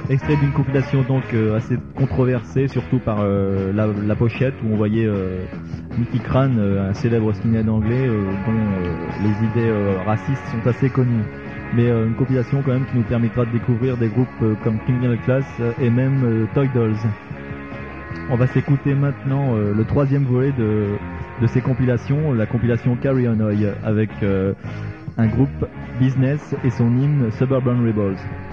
Extrait d'une compilation donc assez controversée, surtout par la pochette où on voyait Nicky Crane, un célèbre skinhead anglais dont les idées racistes sont assez connues. Mais une compilation quand même qui nous permettra de découvrir des groupes comme Criminal Class et même Toy Dolls. On va s'écouter maintenant le troisième volet de ces compilations, la compilation Carry On Oil, avec un groupe Business et son hymne Suburban Rebels.